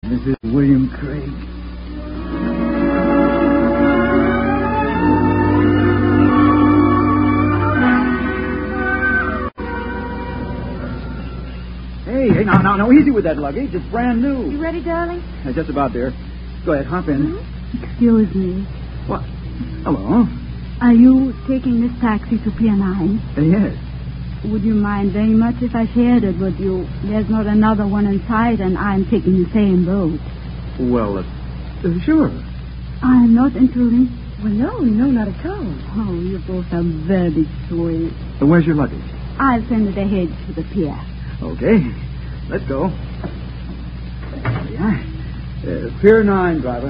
Mrs. William Craig. Hey, now, easy with that luggage. It's brand new. You ready, darling? Just about there. Go ahead, hop in. Excuse me. What? Hello. Are you taking this taxi to Pier 9? Yes. Would you mind very much if I shared it with you? There's not another one in sight, and I'm taking the same boat. Well, sure. I'm not intruding. Well, no, not at all. Oh, you both are very sweet. Where's your luggage? I'll send it ahead to the pier. Okay. Let's go. Yeah. Pier 9, driver.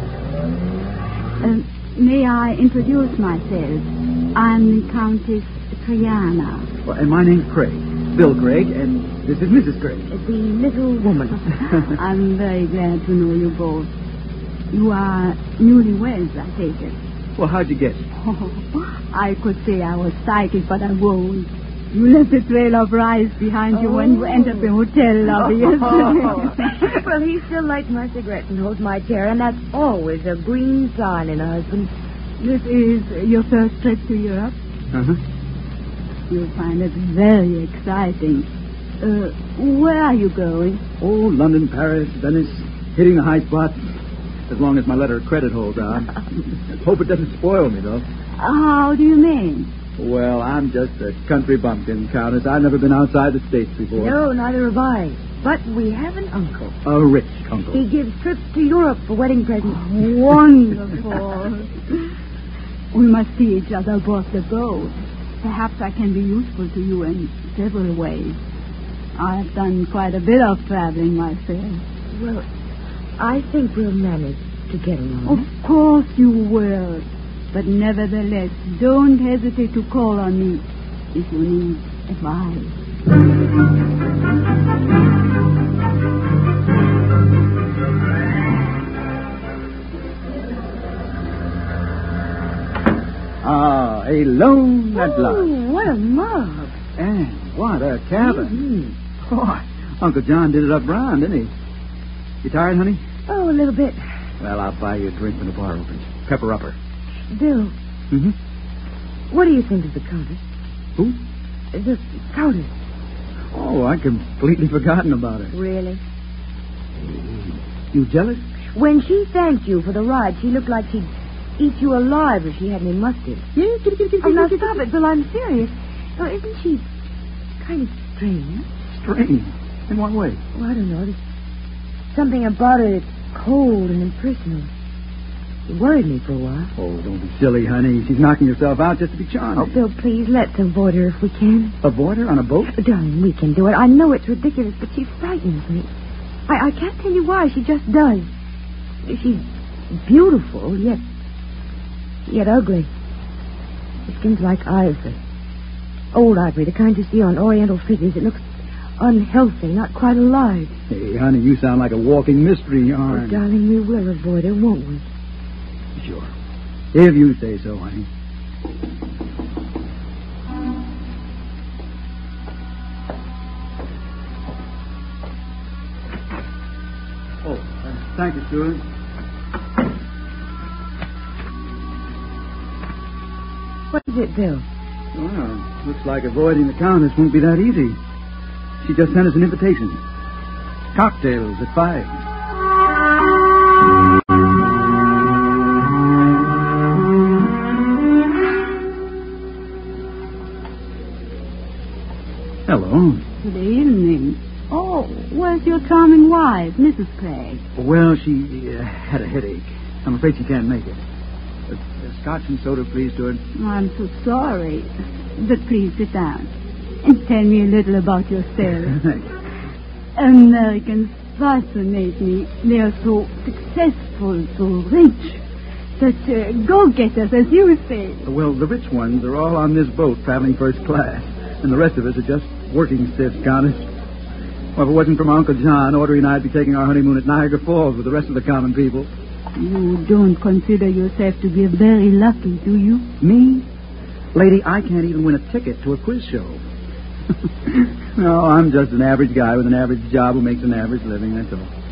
May I introduce myself? I'm the Countess Triana. Well, and my name's Craig. Bill Craig, and this is Mrs. Craig. The little woman. I'm very glad to know you both. You are newlyweds, I take it. Well, how'd you guess? Oh, I could say I was psychic, but I won't. You left a trail of rice behind you when you entered the hotel lobby yesterday. Well, he still lights my cigarette and holds my chair, and that's always a green sign in a husband. This is your first trip to Europe? Uh-huh. You'll find it very exciting. Where are you going? Oh, London, Paris, Venice, hitting the high spots. As long as my letter of credit holds on. Hope it doesn't spoil me, though. How do you mean? Well, I'm just a country bumpkin, Countess. I've never been outside the States before. No, neither have I. But we have an uncle. A rich uncle. He gives trips to Europe for wedding presents. Wonderful. We must see each other aboard the boat. Perhaps I can be useful to you in several ways. I've done quite a bit of traveling myself. Well, I think we'll manage to get along. Of course you will. But nevertheless, don't hesitate to call on me if you need advice. Ah, alone at last. Oh, what a mug. And what a cabin. Mm-hmm. Oh, Uncle John did it up brown, didn't he? You tired, honey? Oh, a little bit. Well, I'll buy you a drink when the bar opens. Pepper upper. Bill. Mm-hmm. What do you think of the Countess? Who? The Countess. Oh, I'd completely forgotten about her. Really? You jealous? When she thanked you for the ride, she looked like she'd eat you alive if she had any mustard. Yeah, Oh, now stop it, Bill. I'm serious. Oh, isn't she kind of strange? Strange? In what way? Well, I don't know. There's something about her that's cold and impersonal. It worried me for a while. Oh, don't be silly, honey. She's knocking herself out just to be charming. Oh, Bill, please, let's avoid her if we can. Avoid her on a boat? Darling, we can do it. I know it's ridiculous, but she frightens me. I can't tell you why. She just does. She's beautiful, yet ugly. Her skin's like ivory. Old ivory, the kind you see on Oriental figures. It looks unhealthy, not quite alive. Hey, honey, you sound like a walking mystery yarn. Oh, darling, we will avoid her, won't we? Sure. If you say so, honey. Oh, thank you, Stuart. What is it, Bill? Well, looks like avoiding the Countess won't be that easy. She just sent us an invitation. Cocktails at 5. Hello. Good evening. Oh, where's your charming wife, Mrs. Craig? Well, she had a headache. I'm afraid she can't make it. Scotch and soda, please, Stuart. I'm so sorry. But please sit down and tell me a little about yourself. Americans fascinate me. They are so successful, so rich. Such go-getters, as you say. Well, the rich ones are all on this boat traveling first class. And the rest of us are just working stiffs, Countess. Well, if it wasn't for my Uncle John, Audrey and I'd be taking our honeymoon at Niagara Falls with the rest of the common people. You don't consider yourself to be very lucky, do you? Me? Lady, I can't even win a ticket to a quiz show. No, I'm just an average guy with an average job who makes an average living, that's all.